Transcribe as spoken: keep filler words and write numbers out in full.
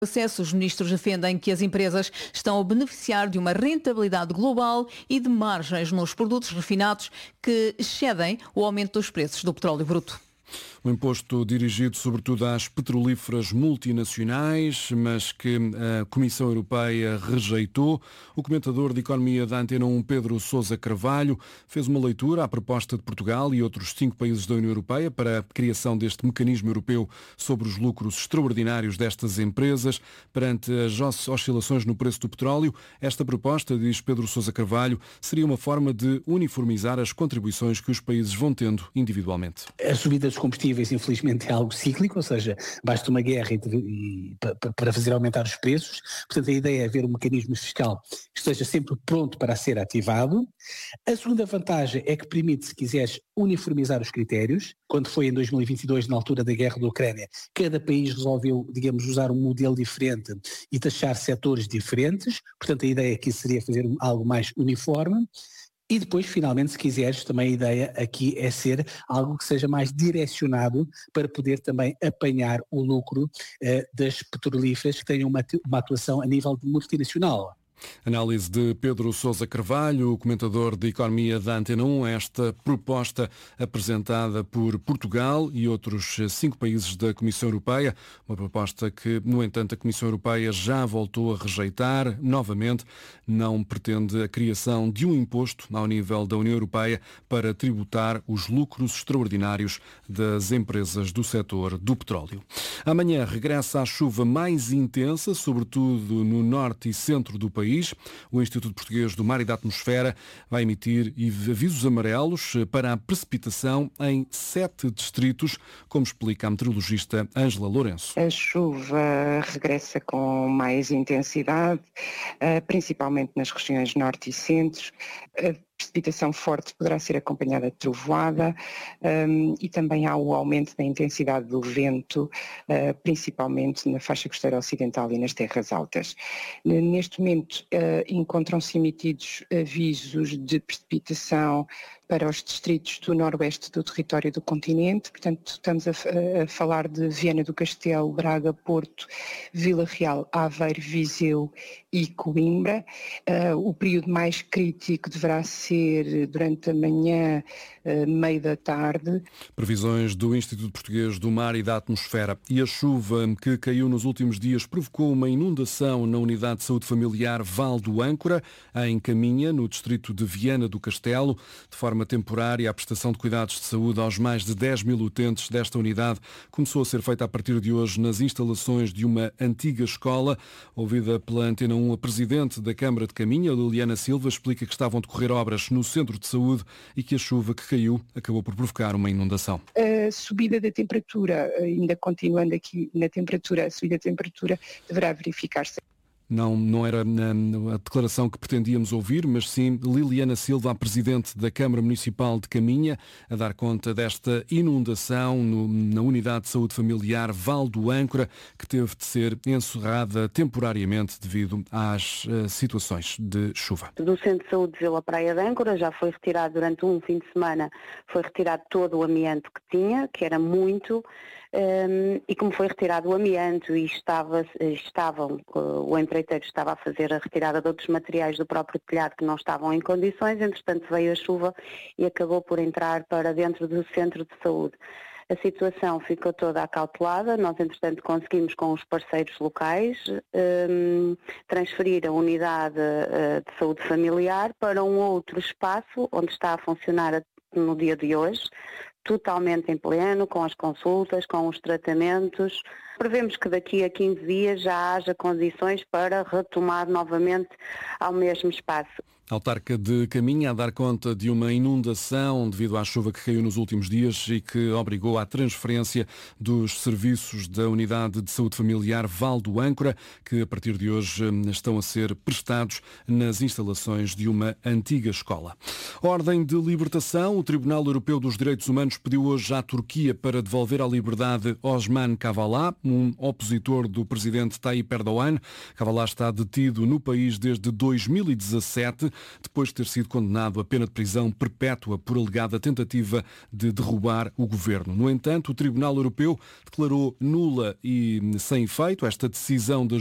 Acesso, os ministros defendem que as empresas estão a beneficiar de uma rentabilidade global e de margens nos produtos refinados que excedem o aumento dos preços do petróleo bruto. Um imposto dirigido sobretudo às petrolíferas multinacionais, mas que a Comissão Europeia rejeitou. O comentador de Economia da Antena um, Pedro Sousa Carvalho, fez uma leitura à proposta de Portugal e outros cinco países da União Europeia para a criação deste mecanismo europeu sobre os lucros extraordinários destas empresas. Perante as oscilações no preço do petróleo, esta proposta, diz Pedro Sousa Carvalho, seria uma forma de uniformizar as contribuições que os países vão tendo individualmente. A subida dos combustíveis, infelizmente, é algo cíclico, ou seja, basta uma guerra e, e, para fazer aumentar os preços. Portanto, a ideia é haver um mecanismo fiscal que esteja sempre pronto para ser ativado. A segunda vantagem é que permite, se quiseres, uniformizar os critérios. Quando foi em dois mil e vinte e dois, na altura da guerra da Ucrânia, cada país resolveu, digamos, usar um modelo diferente e taxar setores diferentes. Portanto, a ideia aqui seria fazer algo mais uniforme. E depois, finalmente, se quiseres, também a ideia aqui é ser algo que seja mais direcionado para poder também apanhar o lucro eh, das petrolíferas que tenham uma, uma atuação a nível multinacional. Análise de Pedro Sousa Carvalho, o comentador de Economia da Antena um, esta proposta apresentada por Portugal e outros cinco países da Comissão Europeia, uma proposta que, no entanto, a Comissão Europeia já voltou a rejeitar. Novamente, não pretende a criação de um imposto ao nível da União Europeia para tributar os lucros extraordinários das empresas do setor do petróleo. Amanhã regressa a chuva mais intensa, sobretudo no norte e centro do país. O Instituto Português do Mar e da Atmosfera vai emitir avisos amarelos para a precipitação em sete distritos, como explica a meteorologista Ângela Lourenço. A chuva regressa com mais intensidade, principalmente nas regiões norte e centro. A precipitação forte poderá ser acompanhada de trovoada um, e também há o aumento da intensidade do vento, uh, principalmente na faixa costeira ocidental e nas terras altas. Neste momento uh, encontram-se emitidos avisos de precipitação para os distritos do noroeste do território do continente, portanto estamos a, a falar de Viana do Castelo, Braga, Porto, Vila Real, Aveiro, Viseu e Coimbra. Uh, o período mais crítico deverá ser durante a manhã, uh, meio da tarde. Previsões do Instituto Português do Mar e da Atmosfera. E a chuva que caiu nos últimos dias provocou uma inundação na Unidade de Saúde Familiar Val do Âncora, em Caminha, no distrito de Viana do Castelo. De forma temporária, a prestação de cuidados de saúde aos mais de dez mil utentes desta unidade começou a ser feita a partir de hoje nas instalações de uma antiga escola. Ouvida pela Antena um, a presidente da Câmara de Caminha, Liliana Silva, explica que estavam a decorrer obras no centro de saúde e que a chuva que caiu acabou por provocar uma inundação. A subida da temperatura, ainda continuando aqui na temperatura, a subida da temperatura deverá verificar-se. Não, não era a declaração que pretendíamos ouvir, mas sim Liliana Silva, a presidente da Câmara Municipal de Caminha, a dar conta desta inundação no, na Unidade de Saúde Familiar Val do Âncora, que teve de ser encerrada temporariamente devido às uh, situações de chuva. Do Centro de Saúde de Vila Praia de Âncora já foi retirado durante um fim de semana, foi retirado todo o amianto que tinha, que era muito, um, e como foi retirado o amianto e estava, estavam, uh, o empreiteiro estava a fazer a retirada de outros materiais do próprio telhado que não estavam em condições, entretanto veio a chuva e acabou por entrar para dentro do centro de saúde. A situação ficou toda acautelada, nós entretanto conseguimos com os parceiros locais um, transferir a unidade uh, de saúde familiar para um outro espaço onde está a funcionar no dia de hoje, totalmente em pleno, com as consultas, com os tratamentos. Prevemos que daqui a quinze dias já haja condições para retomar novamente ao mesmo espaço. A autarca de Caminha a dar conta de uma inundação devido à chuva que caiu nos últimos dias e que obrigou à transferência dos serviços da Unidade de Saúde Familiar Val do Âncora, que a partir de hoje estão a ser prestados nas instalações de uma antiga escola. Ordem de libertação. O Tribunal Europeu dos Direitos Humanos pediu hoje à Turquia para devolver à liberdade Osman Kavala, um opositor do presidente Tayyip Erdogan. Kavala está detido no país desde dois mil e dezassete. depois de ter sido condenado a pena de prisão perpétua por alegada tentativa de derrubar o governo. No entanto, o Tribunal Europeu declarou nula e sem efeito esta decisão da